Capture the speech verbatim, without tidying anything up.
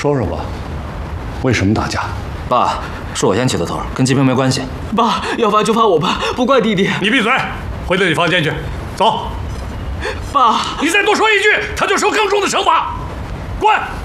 说说吧，为什么打架？ 爸，是我先起的头，跟季平没关系。 爸，要罚就罚我吧，不怪弟弟。 你闭嘴，回到你房间去。走。 爸， 你再多说一句，他就受更重的惩罚。滚！